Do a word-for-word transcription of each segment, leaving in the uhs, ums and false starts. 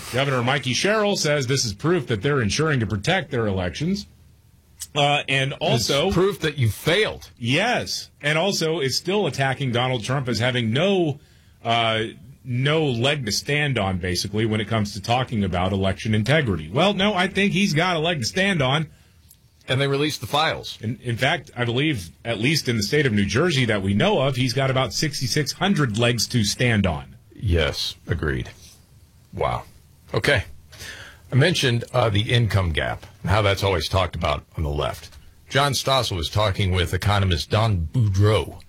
Governor Mikey Sherrill says this is proof that they're ensuring to protect their elections. Uh, and also... It's proof that you failed. Yes. And also is still attacking Donald Trump as having no uh, no leg to stand on, basically, when it comes to talking about election integrity. Well, no, I think he's got a leg to stand on. And they released the files. In, in fact, I believe, at least in the state of New Jersey that we know of, he's got about sixty-six hundred legs to stand on. Yes, agreed. Wow. Okay. I mentioned uh, the income gap and how that's always talked about on the left. John Stossel was talking with economist Don Boudreaux,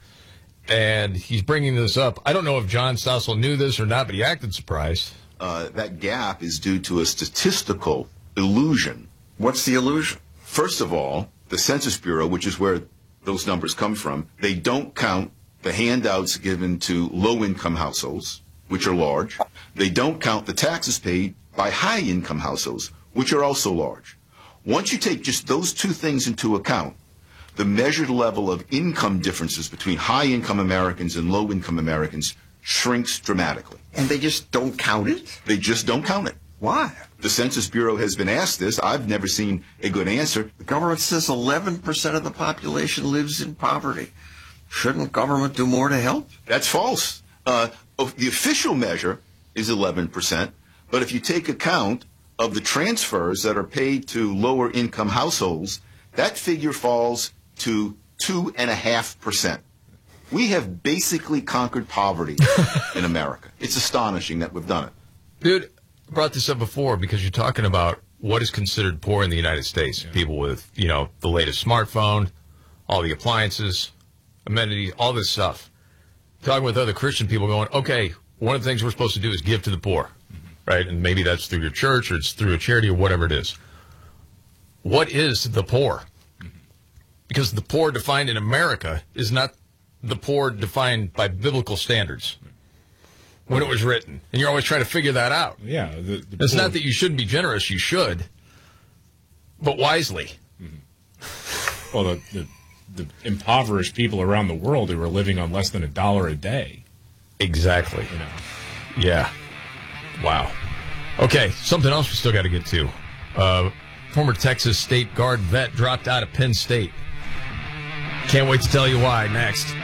and he's bringing this up. I don't know if John Stossel knew this or not, but he acted surprised. Uh, that gap is due to a statistical illusion. What's the illusion? First of all, the Census Bureau, which is where those numbers come from, they don't count the handouts given to low-income households, which are large. They don't count the taxes paid by high-income households, which are also large. Once you take just those two things into account, the measured level of income differences between high-income Americans and low-income Americans shrinks dramatically. And they just don't count it? They just don't count it. Why? The Census Bureau has been asked this. I've never seen a good answer. The government says eleven percent of the population lives in poverty. Shouldn't government do more to help? That's false. Uh, the official measure is eleven percent, but if you take account of the transfers that are paid to lower income households, that figure falls to two and a half percent. We have basically conquered poverty in America. It's astonishing that we've done it. Dude, I brought this up before because you're talking about what is considered poor in the United States. Yeah. People with, you know, the latest smartphone, all the appliances, amenities, all this stuff. Talking with other Christian people going, okay, one of the things we're supposed to do is give to the poor, mm-hmm. right? And maybe that's through your church or it's through a charity or whatever it is. What is the poor? Mm-hmm. Because the poor defined in America is not the poor defined by biblical standards when it was written. And you're always trying to figure that out. Yeah. The, the it's poor. not that you shouldn't be generous. You should, but wisely. Mm-hmm. Well, the, the the impoverished people around the world who are living on less than a dollar a day. Exactly. You know. Yeah. Wow. Okay, something else we still got to get to. Uh, former Texas State Guard vet dropped out of Penn State. Can't wait to tell you why next.